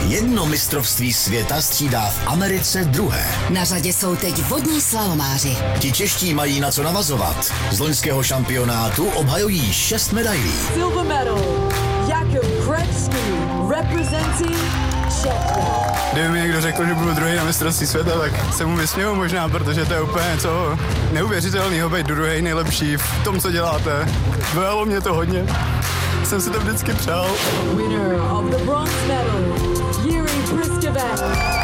Jedno mistrovství světa střídá v Americe druhé. Na řadě jsou teď vodní slalomáři. Ti čeští mají na co navazovat. Z loňského šampionátu obhajují 6 medailí. Silver medal, Jakub Křečký, representing Czechia. Kdyby mi někdo řekl, že budu druhý na mistrovství světa, tak se mu vysměju možná, protože to je úplně něco neuvěřitelného, být druhý nejlepší v tom, co děláte. Dojalo mě to hodně. Jsem si to vždycky přál. Winner of the bronze medal, Jiří Prskavec.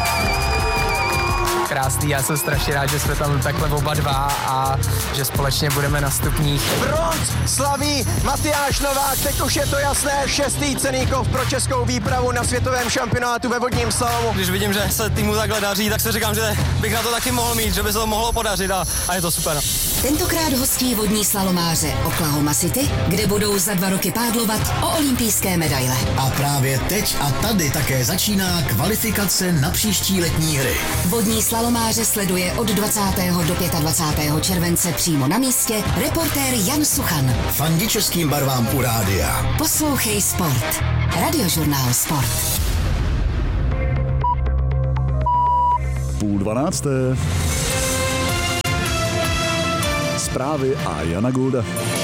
Krásný, já jsem strašně rád, že jsme tam takhle oba dva a že společně budeme na stupních. Bronz slaví Matyáš Novák, teď už je to jasné, 6. cenný kov pro českou výpravu na světovém šampionátu ve vodním slalomu. Když vidím, že se týmu takhle daří, tak si říkám, že bych na to taky mohl mít, že by se to mohlo podařit a je to super. Tentokrát hostí vodní slalomáře Oklahoma City, kde budou za 2 roky pádlovat o olympijské medaile. A právě teď a tady také začíná kvalifikace na příští letní hry. Vodní slalomáře sleduje od 20. do 25. července přímo na místě reportér Jan Suchan. Fandí českým barvám u rádia. Poslouchej Sport. Radiožurnál Sport. 11:30. Zprávy a Jana Gulda.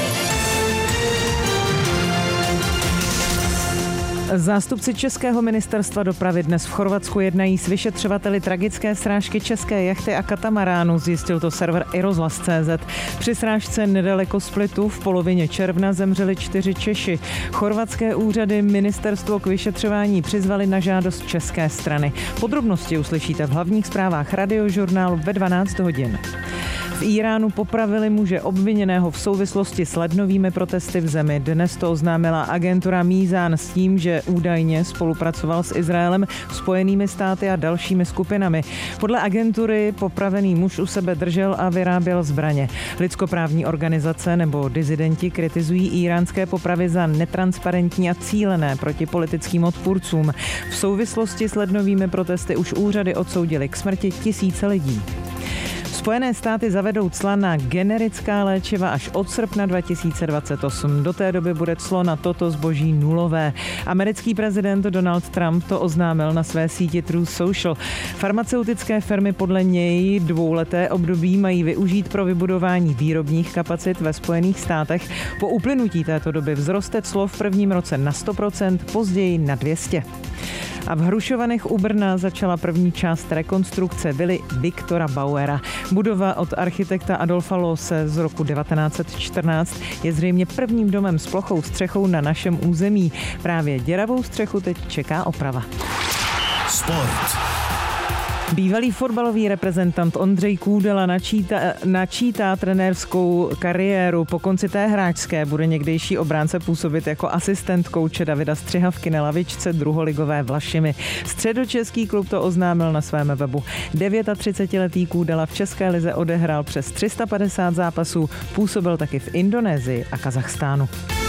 Zástupci Českého ministerstva dopravy dnes v Chorvatsku jednají s vyšetřovateli tragické srážky české jachty a katamaránu, zjistil to server iRozhlas.cz. Při srážce nedaleko Splitu v polovině června zemřeli 4 Češi. Chorvatské úřady ministerstvo k vyšetřování přizvali na žádost české strany. Podrobnosti uslyšíte v hlavních zprávách Radiožurnálu ve 12 hodin. V Íránu popravili muže obviněného v souvislosti s lednovými protesty v zemi. Dnes to oznámila agentura Mízán s tím, že údajně spolupracoval s Izraelem, Spojenými státy a dalšími skupinami. Podle agentury popravený muž u sebe držel a vyráběl zbraně. Lidskoprávní organizace nebo disidenti kritizují íránské popravy za netransparentní a cílené proti politickým odpůrcům. V souvislosti s lednovými protesty už úřady odsoudily k smrti tisíce lidí. Spojené státy zavedou cla na generická léčiva až od srpna 2028. Do té doby bude clo na toto zboží nulové. Americký prezident Donald Trump to oznámil na své síti Truth Social. Farmaceutické firmy podle něj 2leté období mají využít pro vybudování výrobních kapacit ve Spojených státech. Po uplynutí této doby vzroste clo v prvním roce na 100%, později na 200%. A v Hrušovanech u Brna začala první část rekonstrukce vily Viktora Bauera. Budova od architekta Adolfa Loose z roku 1914 je zřejmě prvním domem s plochou střechou na našem území. Právě děravou střechu teď čeká oprava. Sport. Bývalý fotbalový reprezentant Ondřej Kůdela načítá trenérskou kariéru. Po konci té hráčské bude někdejší obránce působit jako asistent kouče Davida Střihavky na lavičce druholigové Vlašimi. Středočeský klub to oznámil na svém webu. 39letý Kůdela v české lize odehrál přes 350 zápasů, působil taky v Indonésii a Kazachstánu.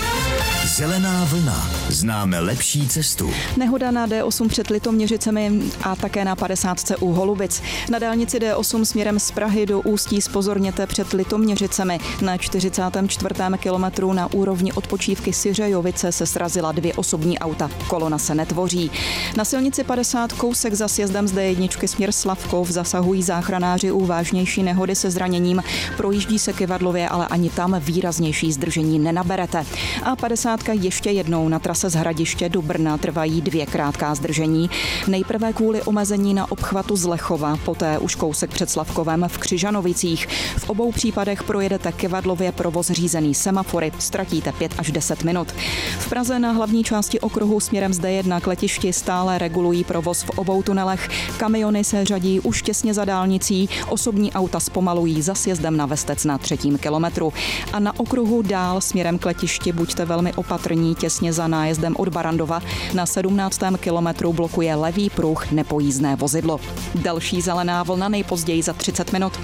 Zelená vlna. Známe lepší cestu. Nehoda na D8 před Litoměřicemi a také na 50 u Holubic. Na dálnici D8 směrem z Prahy do Ústí zpozorněte před Litoměřicemi. Na 44. kilometru na úrovni odpočívky Syřejovice se srazila 2 osobní auta. Kolona se netvoří. Na silnici 50 kousek za sjezdem z D1 směr Slavkov zasahují záchranáři u vážnější nehody se zraněním. Projíždí se Kyvadlově, ale ani tam výraznější zdržení nenaberete. A 50 ještě jednou na trase z Hradiště do Brna trvají 2 krátká zdržení. Nejprve kvůli omezení na obchvatu z Lechova, poté už kousek před Slavkovem v Křižanovicích. V obou případech projedete Kyvadlově provoz řízený semafory, ztratíte 5 až 10 minut. V Praze na hlavní části okruhu směrem z D1 k letišti stále regulují provoz v obou tunelech. Kamiony se řadí už těsně za dálnicí, osobní auta zpomalují za sjezdem na Vestec na 3. kilometru. A na okruhu dál směrem k letišti buďte velmi opatrní, těsně za nájezdem od Barandova. Na 17. kilometru blokuje levý pruh nepojízdné vozidlo. Další zelená vlna nejpozději za 30 minut.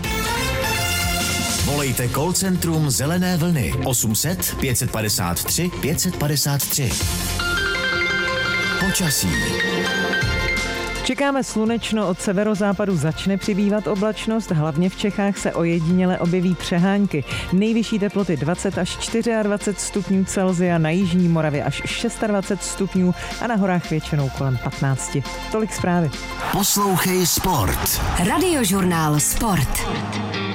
Volejte call centrum Zelené vlny 800 553 553. Počasí. Čekáme slunečno, od severozápadu začne přibývat oblačnost, hlavně v Čechách se ojediněle objeví přehánky. Nejvyšší teploty 20 až 24 stupňů Celsia, na jižní Moravě až 26 stupňů a na horách většinou kolem 15. Tolik zprávy. Poslouchej Sport. Radiožurnál Sport.